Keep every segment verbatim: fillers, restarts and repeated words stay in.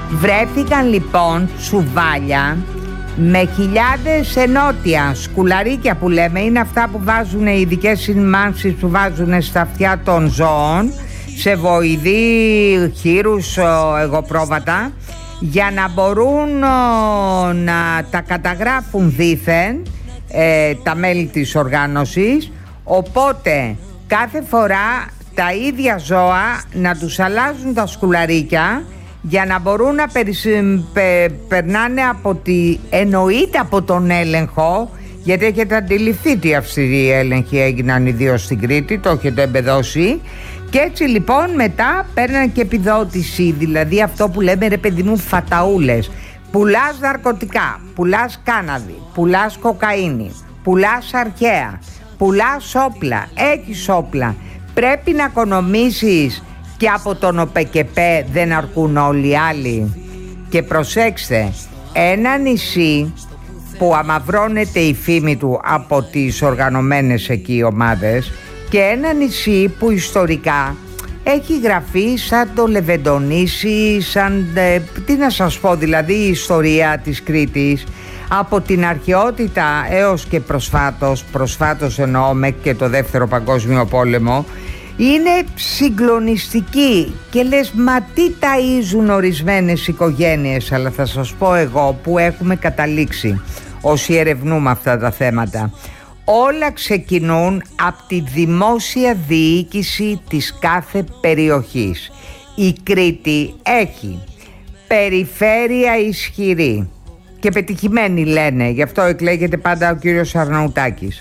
Βρέθηκαν λοιπόν τσουβάλια με χιλιάδες ενότια σκουλαρίκια που λέμε, είναι αυτά που βάζουν οι ειδικές συνημάνσεις που βάζουν στα αυτιά των ζώων, σε βοηδή, χείρους, εγωπρόβατα, για να μπορούν να τα καταγράφουν δήθεν ε, τα μέλη της οργάνωσης. Οπότε κάθε φορά τα ίδια ζώα να τους αλλάζουν τα σκουλαρίκια για να μπορούν να περισ... πε... περνάνε από τη... εννοείται από τον έλεγχο, γιατί έχετε αντιληφθεί τι αυστηροί έλεγχοι έγιναν ιδίως στην Κρήτη, το έχετε εμπεδώσει. Και έτσι λοιπόν μετά παίρναν και επιδότηση, δηλαδή αυτό που λέμε ρε παιδί μου φαταούλες. Πουλάς ναρκωτικά, πουλάς κάναβη, πουλάς κοκαίνη, πουλάς αρχαία, πουλάς όπλα, έχεις όπλα. Πρέπει να οικονομήσεις και από τον ΟΠΕΚΕΠΕ, δεν αρκούν όλοι οι άλλοι. Και προσέξτε, ένα νησί που αμαυρώνεται η φήμη του από τις οργανωμένες εκεί ομάδες και ένα νησί που ιστορικά έχει γραφεί σαν το Λεβεντονήσι, σαν, ε, τι να σας πω, δηλαδή η ιστορία της Κρήτης από την αρχαιότητα έως και προσφάτως, προσφάτως εννοώ και το δεύτερο παγκόσμιο πόλεμο, είναι συγκλονιστική και λες μα τι ταΐζουν ορισμένες οικογένειες. Αλλά θα σας πω εγώ που έχουμε καταλήξει όσοι ερευνούμε αυτά τα θέματα. Όλα ξεκινούν από τη δημόσια διοίκηση της κάθε περιοχής. Η Κρήτη έχει περιφέρεια ισχυρή και πετυχημένη λένε, γι' αυτό εκλέγεται πάντα ο κύριος Αρναουτάκης.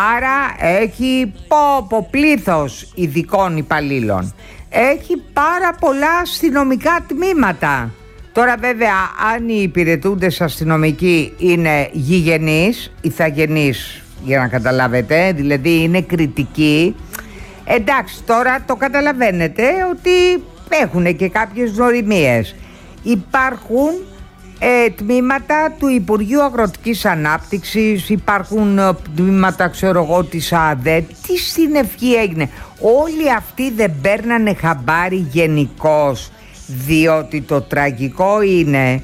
Άρα έχει πόπο πλήθος ειδικών υπαλλήλων. Έχει πάρα πολλά αστυνομικά τμήματα. Τώρα βέβαια αν οι υπηρετούντες αστυνομικοί είναι γηγενείς, ηθαγενείς για να καταλάβετε, δηλαδή είναι κριτικοί, εντάξει τώρα το καταλαβαίνετε ότι έχουν και κάποιες γνωριμίες. Υπάρχουν ε, τμήματα του Υπουργείου Αγροτικής Ανάπτυξης, υπάρχουν ε, τμήματα ξέρω εγώ της ΑΔΕ. Τι στην ευχή έγινε? Όλοι αυτοί δεν παίρνανε χαμπάρι γενικώς, διότι το τραγικό είναι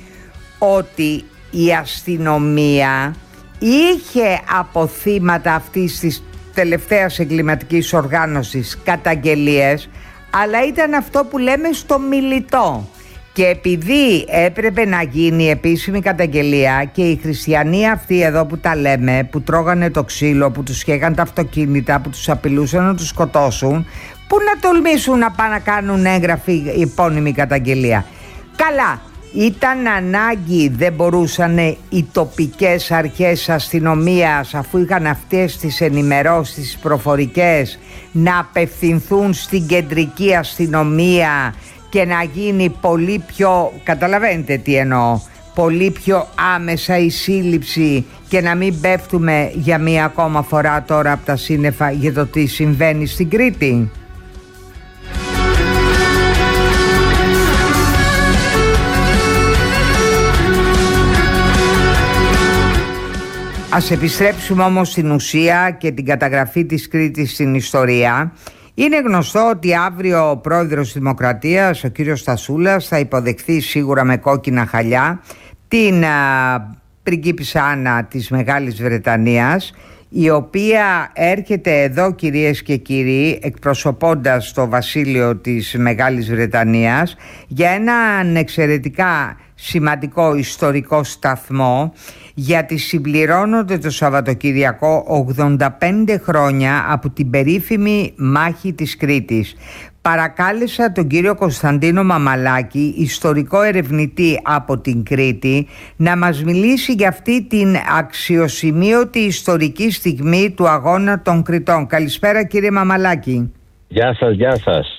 ότι η αστυνομία είχε από θύματα αυτής της τελευταίας εγκληματικής οργάνωσης καταγγελίες, αλλά ήταν αυτό που λέμε στο μιλιτό. Και επειδή έπρεπε να γίνει επίσημη καταγγελία και οι χριστιανοί αυτοί εδώ που τα λέμε, που τρώγανε το ξύλο, που τους σκέγαν τα αυτοκίνητα, που τους απειλούσαν να τους σκοτώσουν, που να τολμήσουν να πάνε να κάνουν έγγραφη επώνυμη καταγγελία? Καλά, ήταν ανάγκη, δεν μπορούσαν οι τοπικές αρχές αστυνομίας, αφού είχαν αυτές τις ενημερώσεις, τις προφορικές, να απευθυνθούν στην κεντρική αστυνομία και να γίνει πολύ πιο, καταλαβαίνετε τι εννοώ, πολύ πιο άμεσα η σύλληψη και να μην πέφτουμε για μία ακόμα φορά τώρα από τα σύννεφα για το τι συμβαίνει στην Κρήτη? Ας επιστρέψουμε όμως στην ουσία και την καταγραφή της Κρήτης στην ιστορία. Είναι γνωστό ότι αύριο ο πρόεδρος της Δημοκρατίας, ο κύριος Στασούλας, θα υποδεχθεί σίγουρα με κόκκινα χαλιά την α, πριγκίπισσα Άννα της Μεγάλης Βρετανίας, η οποία έρχεται εδώ, κυρίες και κύριοι, εκπροσωπώντας το βασίλειο της Μεγάλης Βρετανίας για έναν εξαιρετικά σημαντικό ιστορικό σταθμό, γιατί συμπληρώνονται το Σαββατοκυριακό ογδόντα πέντε χρόνια από την περίφημη μάχη της Κρήτης. Παρακάλεσα τον κύριο Κωνσταντίνο Μαμαλάκη, ιστορικό ερευνητή από την Κρήτη, να μας μιλήσει για αυτή την αξιοσημείωτη ιστορική στιγμή του αγώνα των Κρητών. Καλησπέρα κύριε Μαμαλάκη. Γεια σας, γεια σας.